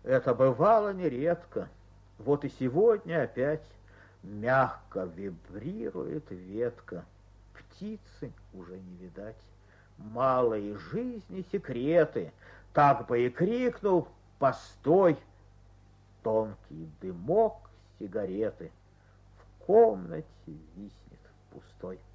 Это бывало нередко. Вот и сегодня опять мягко вибрирует ветка. Птицы уже не видать. Малой жизни секреты. Так бы и крикнул: постой! Тонкий дымок сигареты в комнате виснет пустой.